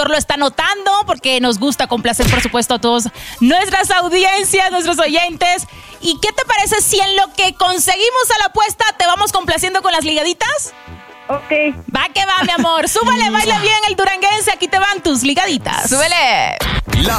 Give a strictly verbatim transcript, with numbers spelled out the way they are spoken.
productor lo está notando porque nos gusta complacer, por supuesto, a todos nuestras audiencias, nuestros oyentes. ¿Y qué te parece si en lo que conseguimos a la apuesta te vamos complaciendo con las ligaditas? Ok. Va que va, mi amor. Súbele, baila bien el duranguense. Aquí te van tus ligaditas. ¡Súbele!